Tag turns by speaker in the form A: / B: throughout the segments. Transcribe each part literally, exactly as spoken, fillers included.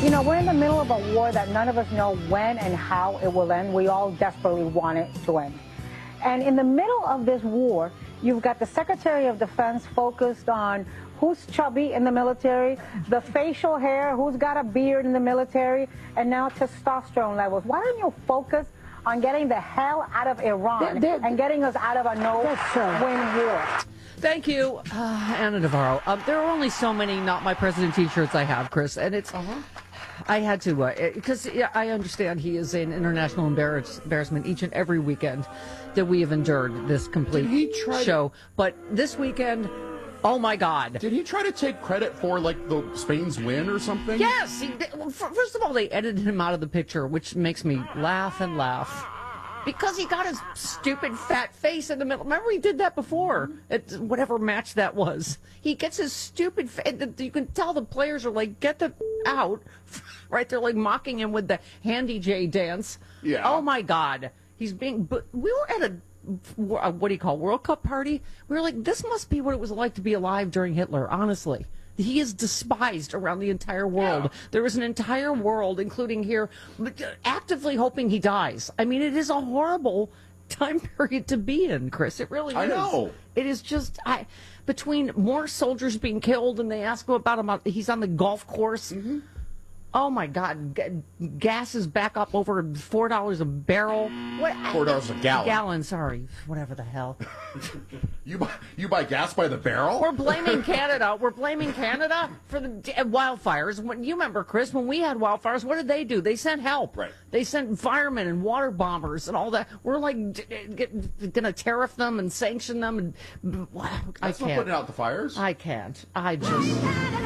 A: You know, we're in the middle of a war that none of us know when and how it will end. We all desperately want it to end. And in the middle of this war, you've got the Secretary of Defense focused on who's chubby in the military, the facial hair, who's got a beard in the military, and now testosterone levels. Why don't you focus on getting the hell out of Iran they're, they're, and getting us out of a no-win war?
B: Thank you, uh, Ana Navarro. Um, there are only so many Not My President t-shirts I have, Chris, and it's... Uh-huh. I had to, because uh, yeah, I understand he is an international embarrass, embarrassment each and every weekend that we have endured this complete
C: Did he try
B: show.
C: To...
B: But this weekend, oh my God.
C: Did he try to take credit for, like, the Spain's win or something?
B: Yes. He, first of all, they edited him out of the picture, which makes me laugh and laugh. Because he got his stupid fat face in the middle. Remember, he did that before at whatever match that was. He gets his stupid face. You can tell the players are like, get the out. Right? They're like mocking him with the Handy J dance.
C: Yeah.
B: Oh, my God. He's being... But we were at a, a, what do you call, World Cup party? We were like, this must be what it was like to be alive during Hitler, honestly. He is despised around the entire world. Yeah. There is an entire world, including here, actively hoping he dies. I mean, it is a horrible time period to be in, Chris. It really is.
C: I know.
B: It is just, I, between more soldiers being killed and they ask him about him, he's on the golf course. Mm-hmm. Oh, my God. G- gas is back up over four dollars a barrel. What?
C: four dollars a gallon.
B: Gallon, sorry. Whatever the hell.
C: you, buy, you buy gas by the barrel?
B: We're blaming Canada. We're blaming Canada for the wildfires. When, you remember, Chris, when we had wildfires, what did they do? They sent help.
C: Right.
B: They sent firemen and water bombers and all that. We're like going to tariff them and sanction them. And, I
C: That's
B: can't.
C: not putting out the fires.
B: I can't. I just...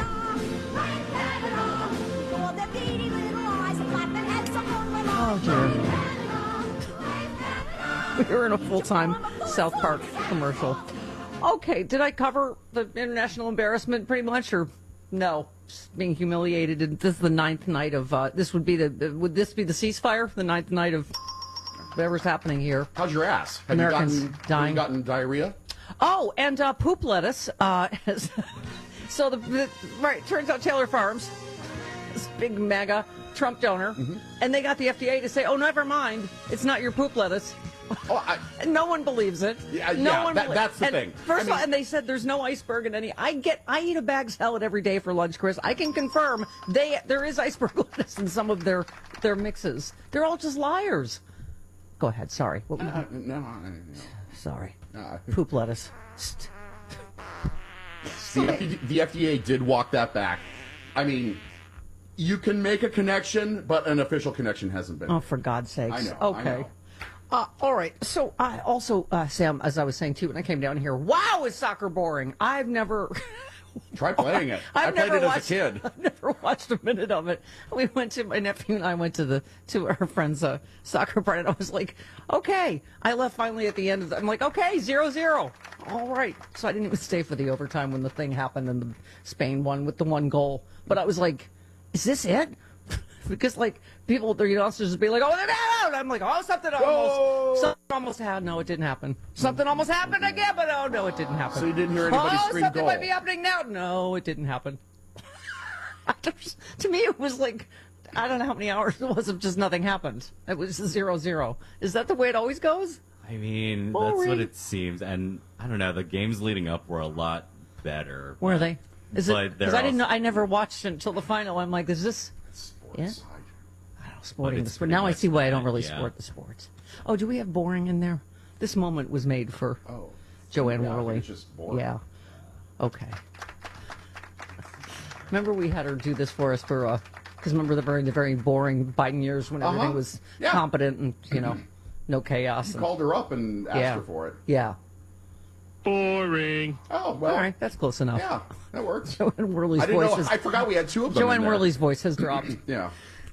B: Oh, dear. We were in a full-time South Park commercial. Okay, did I cover the international embarrassment pretty much, or no? Just being humiliated. And this is the ninth night of, uh, this would be the, would this be the ceasefire? The ninth night of whatever's happening here.
C: How's your ass? Have
B: Americans
C: you gotten,
B: dying.
C: Have you gotten diarrhea?
B: Oh, and uh, poop lettuce. Uh, has, so, the, the right, turns out Taylor Farms, this big mega Trump donor, mm-hmm. and they got the F D A to say, oh, never mind, it's not your poop lettuce.
C: Oh, I,
B: no one believes it.
C: Yeah,
B: no
C: yeah
B: one
C: that, that's the
B: and
C: thing.
B: First I mean, of all, and they said there's no iceberg in any. I get, I eat a bag salad every day for lunch, Chris. I can confirm they there is iceberg lettuce in some of their their mixes. They're all just liars. Go ahead. Sorry. What,
C: uh, no, no, no.
B: Sorry.
C: Uh,
B: poop lettuce.
C: the, F D A, the F D A did walk that back. I mean. You can make a connection, but an official connection hasn't been.
B: Oh, for God's sakes.
C: I know.
B: Okay.
C: I know.
B: Uh, all right. So, I also, uh, Sam, as I was saying too, when I came down here, wow, is soccer boring? I've never.
C: Try playing it.
B: I've
C: I played
B: never
C: it
B: watched,
C: as a kid.
B: I've never watched a minute of it. We went to, my nephew and I went to the to our friend's uh, soccer party, and I was like, okay. I left finally at the end of the, I'm like, okay, zero zero. All right. So I didn't even stay for the overtime when the thing happened and the Spain won with the one goal. But I was like, is this it? Because, like, people, the announcers would be like, oh, they're out! I'm like, oh, something almost,
C: Whoa.
B: something almost happened. No, it didn't happen. Something almost happened again, but oh, no, it didn't happen.
C: So you didn't hear anybody
B: oh,
C: scream
B: something
C: goal.
B: might be happening now. No, it didn't happen. To me, it was like, I don't know how many hours it was of just nothing happened. It was zero zero. Is that the way it always goes?
D: I mean,
B: Boring.
D: That's what it seems. And, I don't know, the games leading up were a lot better.
B: Were they? Is it? Because I didn't know. I never watched it until the final. I'm like, is this?
C: Sports
B: Yeah.
C: side.
B: I don't know, sporting the sport.
D: pretty
B: Now I
D: much
B: see why I don't
D: that,
B: really
D: yeah.
B: sport the sports. Oh, do we have boring in there? This moment was made for
C: Oh.
B: Joanne
C: Yeah, I think
B: Worley.
C: it's just boring.
B: Yeah. Okay. Remember we had her do this for us for uh because remember the very the very boring Biden years when
C: Uh-huh.
B: everything was
C: Yeah.
B: competent and you know no chaos.
C: You
B: and,
C: called her up and asked
B: yeah.
C: her for it.
B: Yeah.
E: Boring.
C: Oh, well.
B: All right, that's close enough.
C: Yeah, that works.
B: Joanne Worley's
C: I didn't
B: voice
C: know.
B: is
C: I forgot we had two of them.
B: Joanne
C: in there.
B: Worley's voice has dropped
C: Yeah.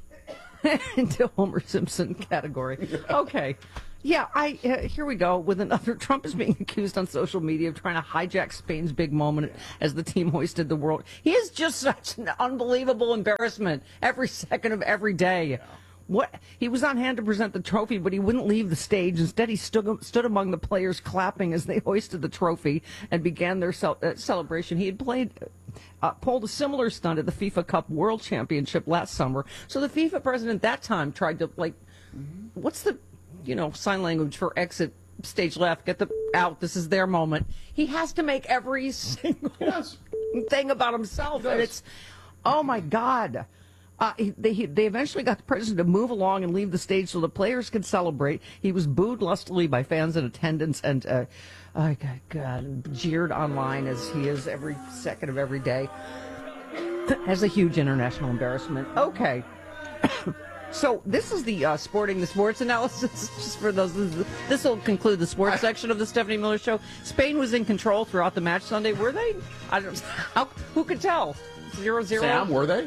B: into Homer Simpson category. Okay. Yeah, I uh, here we go with another. Trump is being accused on social media of trying to hijack Spain's big moment as the team hoisted the world. He is just such an unbelievable embarrassment every second of every day. Yeah. What he was on hand to present the trophy, but he wouldn't leave the stage. Instead, he stood stood among the players, clapping as they hoisted the trophy and began their cel- uh, celebration. He had played uh, pulled a similar stunt at the FIFA Cup World Championship last summer. So the FIFA president that time tried to, like, what's the, you know, sign language for exit stage left, get the out, this is their moment. He has to make every single
C: Yes.
B: thing about himself. And it's, oh my God. Uh, he, they, he, they eventually got the president to move along and leave the stage so the players could celebrate. He was booed lustily by fans in attendance and, uh, oh God, God, jeered online as he is every second of every day. As a huge international embarrassment. Okay. So this is the uh, sporting, the sports analysis. Just for those, this will conclude the sports section of the Stephanie Miller Show. Spain was in control throughout the match Sunday. Were they? I don't. How, who could tell? Zero zero.
C: Sam, were they?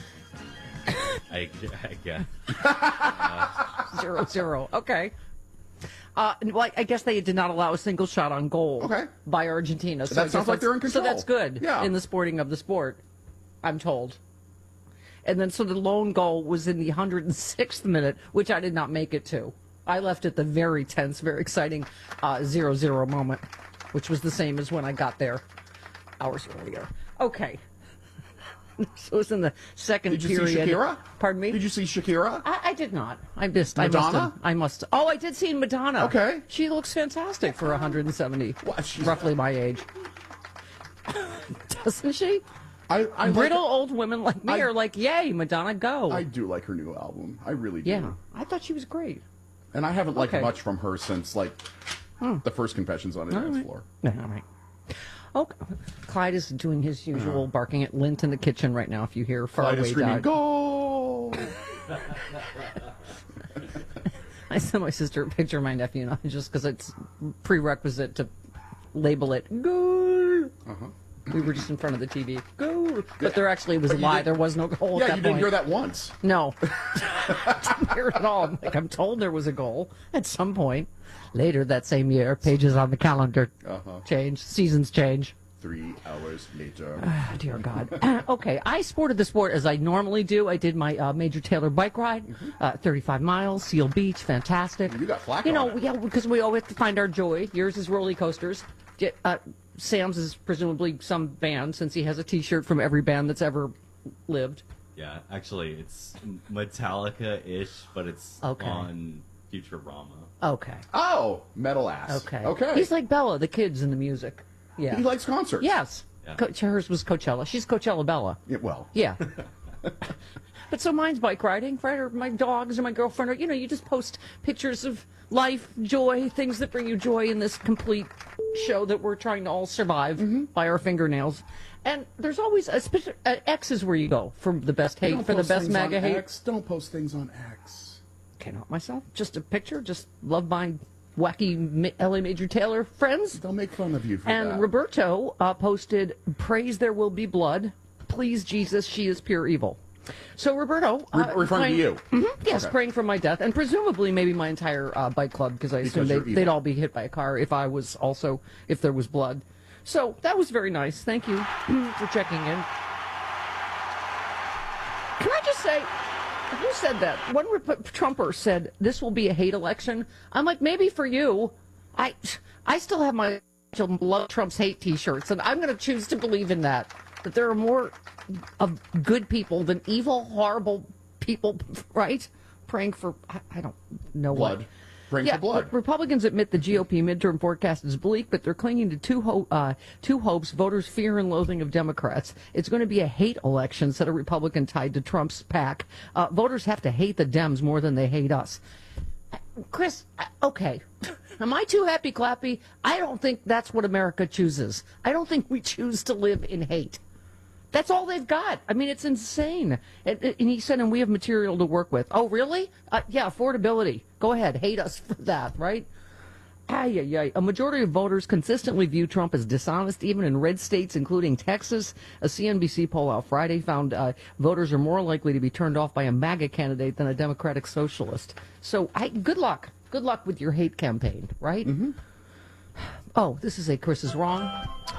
D: I, I guess.
B: Zero zero. Okay. Uh, well, I guess they did not allow a single shot on goal.
C: Okay.
B: By Argentina. So
C: That
B: I guess
C: sounds like
B: that's-
C: they're in control.
B: So that's good.
C: Yeah.
B: In the sporting of the sport, I'm told. And then so the lone goal was in the one hundred sixth minute, which I did not make it to. I left at the very tense, very exciting uh, zero zero moment, which was the same as when I got there hours earlier. Okay. So it was in the second
C: Did you
B: period.
C: see Shakira?
B: Pardon me?
C: Did you see Shakira?
B: I, I did not. I missed. I
C: Madonna?
B: must. Have, I must. Oh, I did see Madonna.
C: Okay.
B: She looks fantastic for one hundred seventy.
C: What? She's-
B: Roughly my age. Doesn't she?
C: I, I
B: Brittle
C: like,
B: old women like me
C: I-
B: are like, yay, Madonna, go.
C: I do like her new album. I really do.
B: yeah, I thought she was great.
C: And I haven't liked
B: Okay.
C: much from her since like the first Confessions on a Dance
B: right.
C: Floor.
B: Yeah, all right. Okay. Clyde is doing his usual barking at Lint in the kitchen right now. If you hear far
C: Clyde is
B: away
C: screaming,
B: dog.
C: "Go!"
B: I sent my sister a picture of my nephew, and I just because it's prerequisite to label it goal.
C: Uh-huh.
B: We were just in front of the T V. Goal. But there actually was a
C: But you
B: lie.
C: did-
B: There was no goal
C: Yeah,
B: at that
C: you didn't
B: point.
C: hear that once.
B: No. Didn't hear it at all. I'm like, I'm told there was a goal at some point. Later that same year, pages on the calendar
C: Uh-huh.
B: change, seasons change.
C: Three hours later.
B: Oh, dear God. Uh, okay, I sported the sport as I normally do. I did my uh, Major Taylor bike ride, uh, thirty-five miles, Seal Beach, fantastic.
C: You got flack
B: You know,
C: on it.
B: yeah, because we always have to find our joy. Yours is roller coasters. J- Uh, Sam's is presumably some band, since he has a T-shirt from every band that's ever lived.
D: Yeah, actually, it's Metallica-ish, but it's
B: Okay.
D: on Futurama.
B: Okay.
C: Oh, metal ass.
B: Okay.
C: Okay.
B: He's like Bella, the kids in the music. Yeah.
C: He likes concerts.
B: Yes.
D: Yeah.
B: Co- hers was Coachella. She's Coachella Bella.
C: Yeah, well.
B: Yeah. But so mine's bike riding, right? Or my dogs or my girlfriend, or, you know, you just post pictures of life, joy, things that bring you joy in this complete show that we're trying to all survive by our fingernails. And there's always a special, uh, X is where you go for the best hate,
C: Don't
B: for the
C: post
B: best
C: things
B: MAGA
C: on
B: hate.
C: X. Don't post things on X.
B: Cannot myself. Just a picture, just love my wacky Ma- L A Major Taylor friends.
C: They'll make fun of you for
B: And
C: that.
B: Roberto uh, posted, "Praise there will be blood. Please, Jesus, she is pure evil." So Roberto,
C: Re-
B: uh,
C: referring
B: praying-
C: to you.
B: Mhm, yes,
C: Okay.
B: praying for my death, and presumably maybe my entire uh, bike club, because I assume
C: Because
B: they,
C: you're evil.
B: they'd all be hit by a car if I was also, if there was blood. So that was very nice. Thank you for checking in. Can I just say, who said that? One Rep- Trumper said this will be a hate election. I'm like, maybe for you. I I still have my love Trump's hate T-shirts, and I'm going to choose to believe in that. That there are more of good people than evil, horrible people, right? Praying for I, I don't know
C: Blood.
B: what.
C: Praying
B: Yeah,
C: for blood.
B: but Republicans admit the G O P midterm forecast is bleak, but they're clinging to two, ho- uh, two hopes: voters' fear and loathing of Democrats. It's going to be a hate election, said a Republican tied to Trump's PAC. Uh, voters have to hate the Dems more than they hate us. Chris, uh, okay. Am I too happy clappy? I don't think that's what America chooses. I don't think we choose to live in hate. That's all they've got. I mean, it's insane. And, and he said, and we have material to work with. Oh, really? Uh, yeah, affordability. Go ahead. Hate us for that, right? Ay, ay, ay. A majority of voters consistently view Trump as dishonest, even in red states, including Texas. A C N B C poll out Friday found uh, voters are more likely to be turned off by a MAGA candidate than a Democratic socialist. So, I, good luck. Good luck with your hate campaign, right? Mm-hmm. Oh, this is a Chris is wrong.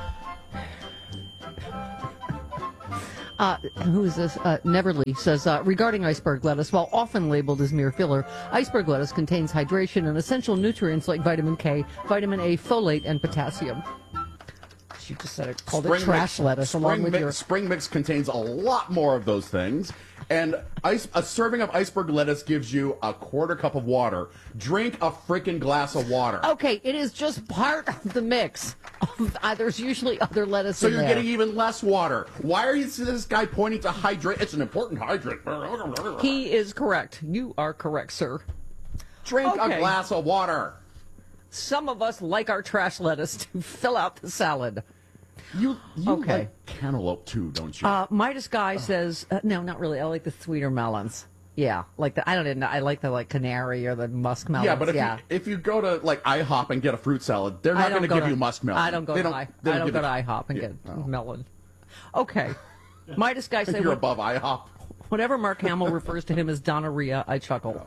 B: Uh, who is this? Uh, Neverly says, uh, regarding iceberg lettuce, while often labeled as mere filler, iceberg lettuce contains hydration and essential nutrients like vitamin K, vitamin A, folate, and potassium. lettuce. You just said it. Called
C: Spring
B: it trash
C: mix,
B: lettuce
C: spring
B: along with
C: mix,
B: your...
C: Spring mix contains a lot more of those things. And ice, a serving of iceberg lettuce gives you a quarter cup of water. Drink a freaking glass of water.
B: Okay, it is just part of the mix. Uh, there's usually other lettuce
C: So
B: in
C: you're
B: there.
C: getting even less water. Why are you this guy pointing to hydrate? It's an important hydrate.
B: He is correct. You are correct, sir.
C: Drink
B: Okay.
C: a glass of water.
B: Some of us like our trash lettuce to fill out the salad.
C: You, you
B: Okay.
C: like cantaloupe too, don't you?
B: Uh, Midas Guy says, uh, no, not really. I like the sweeter melons. Yeah, like the, I don't even know. I like the like canary or the muskmelons.
C: yeah, but if,
B: yeah.
C: You, if you go to like IHOP and get a fruit salad, they're
B: I
C: not
B: don't
C: going to
B: go
C: give you muskmelon.
B: I don't go
C: They
B: to I,
C: they
B: I don't
C: give
B: go to
C: you-
B: IHOP and
C: Yeah,
B: get
C: oh.
B: melon. Okay. Midas Guy say
C: You're
B: when-
C: above IHOP.
B: whenever Mark Hamill refers to him as Donorrhea, I chuckle.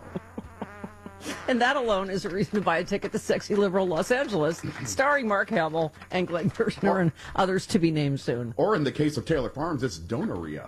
B: And that alone is a reason to buy a ticket to Sexy Liberal Los Angeles, starring Mark Hamill and Glenn Kirshner and others to be named soon.
C: Or in the case of Taylor Farms, it's donorrhea.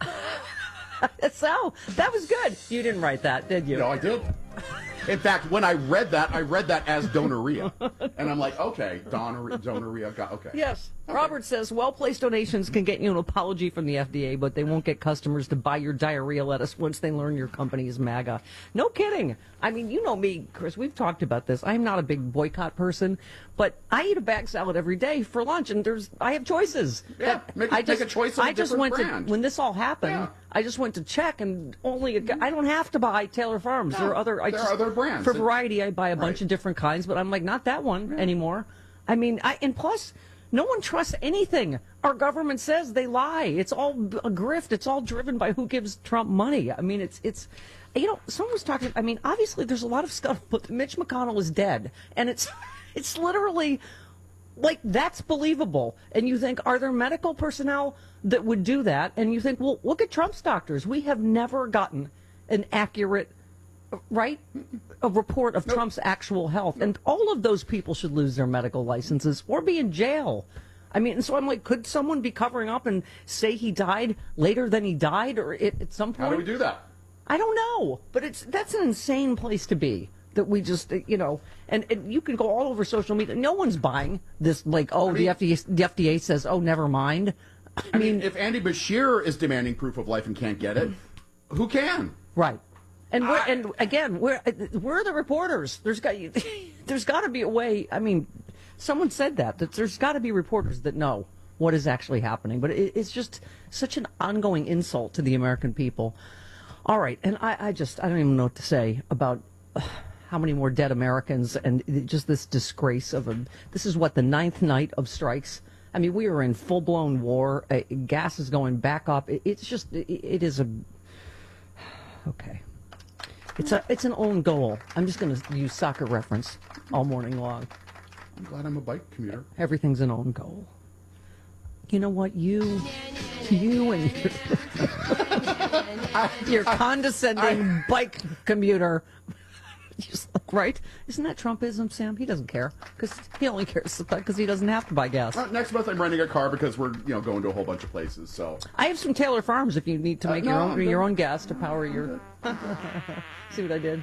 B: So, that was good. You didn't write that, did you?
C: No, I did. In fact, when I read that, I read that as donorrhea. And I'm like, okay, donor, donorrhea, got, okay.
B: Yes. Robert says, well-placed donations can get you an apology from the F D A, but they won't get customers to buy your diarrhea lettuce once they learn your company is MAGA. No kidding. I mean, you know me, Chris, we've talked about this. I'm not a big boycott person, but I eat a bag salad every day for lunch, and there's I have choices.
C: Yeah,
B: That-
C: make a-
B: I
C: make
B: just,
C: a choice of a
B: I just
C: different
B: went
C: brand.
B: to, when this all happened,
C: Yeah.
B: I just went to check, and only, a, I don't have to buy Taylor Farms.
C: No,
B: there are other, I
C: there
B: just,
C: are other brands.
B: For variety, I buy a bunch
C: Right.
B: of different kinds, but I'm like, not that one anymore. I mean, I, and plus, no one trusts anything our government says. They lie. It's all a grift. It's all driven by who gives Trump money. I mean, it's it's, you know, someone was talking. I mean, obviously, there's a lot of scuttlebutt that Mitch McConnell is dead, and it's it's literally like that's believable. And you think, are there medical personnel that would do that? And you think, well, look at Trump's doctors. We have never gotten an accurate, right, a report of Trump's actual health. And all of those people should lose their medical licenses or be in jail. I mean, so I'm like, could someone be covering up and say he died later than he died, or it, at some point?
C: How do we do that?
B: I don't know, but it's that's an insane place to be. That we just, uh, you know, and, and you can go all over social media. No one's buying this, like, oh,
C: I
B: the
C: mean-
B: F D A, the F D A says, oh, never mind. I,
C: I mean,
B: mean,
C: if Andy Bashir is demanding proof of life and can't get it, who can?
B: right. And we're, and again, we're we're the reporters. There's got there's got to be a way. I mean, someone said that that there's got to be reporters that know what is actually happening. But it, it's just such an ongoing insult to the American people. All right, and I, I just I don't even know what to say about uh, how many more dead Americans and just this disgrace of a. This is what the ninth night of strikes. I mean, we are in full blown war. Uh, gas is going back up. It, it's just it, it is a okay. It's a it's an own goal. I'm just going to use soccer reference all morning long.
C: I'm glad I'm a bike commuter.
B: Everything's an own goal. You know what? You, you and your, your condescending bike commuter. Just like, right? Isn't that Trumpism, Sam? He doesn't care because he only cares because he doesn't have to buy gas.
C: Uh, next month I'm renting a car because we're you know going to a whole bunch of places. So
B: I have some Taylor Farms if you need to
C: Uh,
B: make
C: no,
B: your
C: I'm
B: own
C: good.
B: your own gas to power your. See what I did?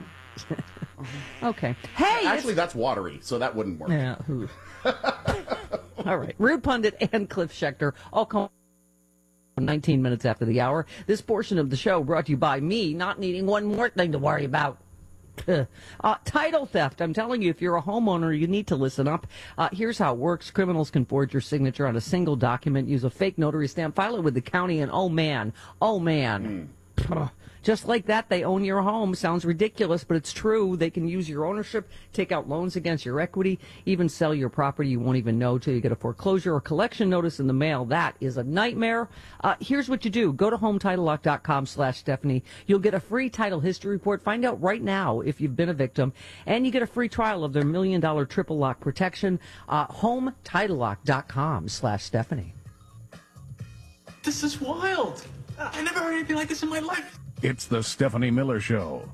B: Okay. Hey, it's-
C: actually, that's watery, so that wouldn't work.
B: Yeah. Who? All right. Rude Pundit and Cliff Schechter all come nineteen minutes after the hour. This portion of the show brought to you by me not needing one more thing to worry about. Uh, title theft. I'm telling you, if you're a homeowner, you need to listen up. Uh, here's how it works. Criminals can forge your signature on a single document, use a fake notary stamp, file it with the county, and oh man, oh man. Ugh. Just like that, they own your home. Sounds ridiculous, but it's true. They can use your ownership, take out loans against your equity, even sell your property. You won't even know till you get a foreclosure or collection notice in the mail. That is a nightmare. Uh, here's what you do. Go to home title lock dot com slash Stephanie. You'll get a free title history report. Find out right now if you've been a victim. And you get a free trial of their million dollar triple lock protection. Uh, home title lock dot com slash Stephanie.
F: This is wild. I never heard anything like this in my life.
G: It's the Stephanie Miller Show.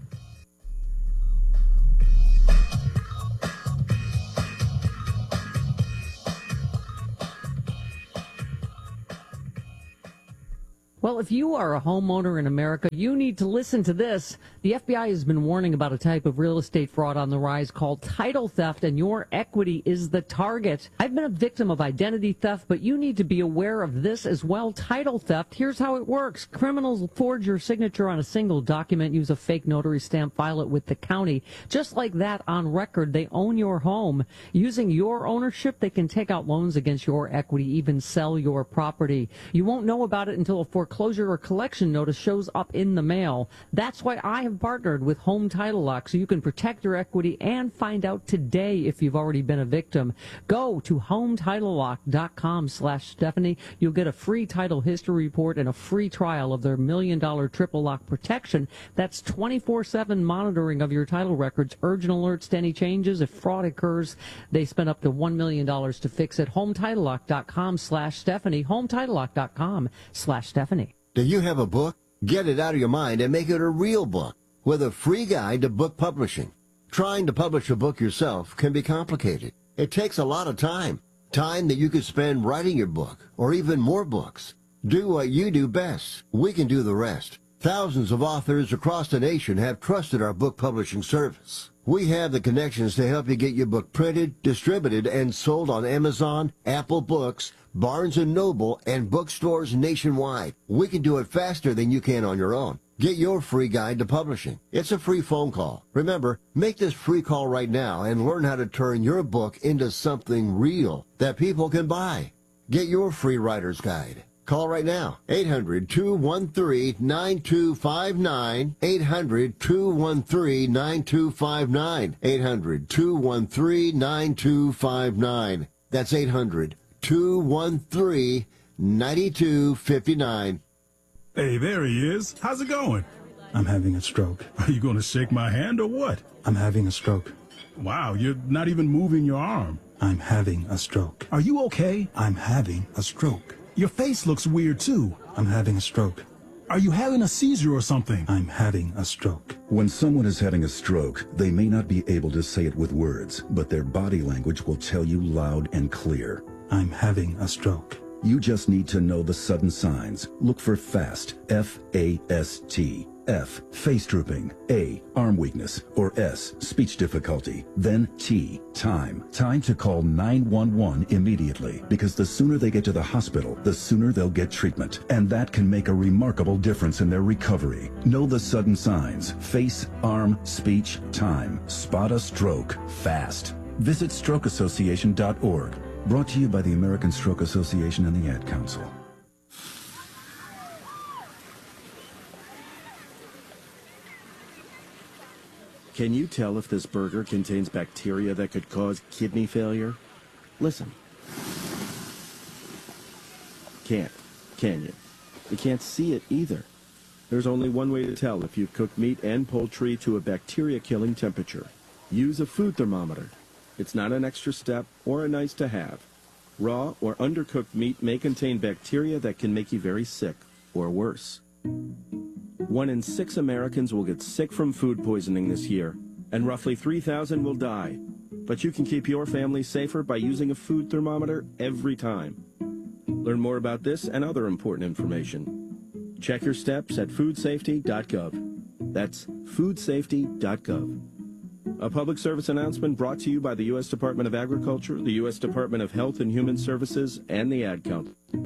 B: Well, if you are a homeowner in America, you need to listen to this. The F B I has been warning about a type of real estate fraud on the rise called title theft, and your equity is the target. I've been a victim of identity theft, but you need to be aware of this as well. Title theft, here's how it works. Criminals forge your signature on a single document, use a fake notary stamp, file it with the county. Just like that, on record, they own your home. Using your ownership, they can take out loans against your equity, even sell your property. You won't know about it until a foreclosure Foreclosure or collection notice shows up in the mail. That's why I have partnered with Home Title Lock, so you can protect your equity and find out today if you've already been a victim. Go to home title lock dot com slash Stephanie. You'll get a free title history report and a free trial of their million dollar triple lock protection. That's twenty-four seven monitoring of your title records, urgent alerts to any changes. If fraud occurs, they spend up to one million dollars to fix it. home title lock dot com slash Stephanie. home title lock dot com slash Stephanie.
H: Do you have a book? Get it out of your mind and make it a real book with a free guide to book publishing. Trying to publish a book yourself can be complicated. It takes a lot of time. Time that you could spend writing your book or even more books. Do what you do best. We can do the rest. Thousands of authors across the nation have trusted our book publishing service. We have the connections to help you get your book printed, distributed, and sold on Amazon, Apple Books, Barnes and Noble, and bookstores nationwide. We can do it faster than you can on your own. Get your free guide to publishing. It's a free phone call. Remember, make this free call right now and learn how to turn your book into something real that people can buy. Get your free writer's guide. Call right now, eight hundred, two one three, nine two five nine, eight hundred, two one three, nine two five nine, eight hundred, two one three, nine two five nine. That's eight hundred, two one three, nine two five nine.
G: Hey, there he is. How's it going? I'm having a stroke. Are you going to shake my hand or what? I'm having a stroke. Wow, you're not even moving your arm. I'm having a stroke. Are you okay? I'm having a stroke. Your face looks weird, too. I'm having a stroke. Are you having a seizure or something? I'm having a stroke.
I: When someone is having a stroke, they may not be able to say it with words, but their body language will tell you loud and clear.
G: I'm having a stroke.
I: You just need to know the sudden signs. Look for FAST, F A S T. F, face drooping. A, arm weakness. Or S, speech difficulty. Then T, time. Time to call nine one one immediately, because the sooner they get to the hospital, the sooner they'll get treatment. And that can make a remarkable difference in their recovery. Know the sudden signs. Face, arm, speech, time. Spot a stroke fast. Visit stroke association dot org. Brought to you by the American Stroke Association and the Ad Council.
J: Can you tell if this burger contains bacteria that could cause kidney failure? Listen. Can't, can you? You can't see it either. There's only one way to tell if you've cooked meat and poultry to a bacteria-killing temperature. Use a food thermometer. It's not an extra step or a nice to have. Raw or undercooked meat may contain bacteria that can make you very sick, or worse. One in six Americans will get sick from food poisoning this year, and roughly three thousand will die. But you can keep your family safer by using a food thermometer every time. Learn more about this and other important information. Check your steps at food safety dot gov. That's food safety dot gov. A public service announcement brought to you by the U S Department of Agriculture, the U S Department of Health and Human Services, and the Ad Council.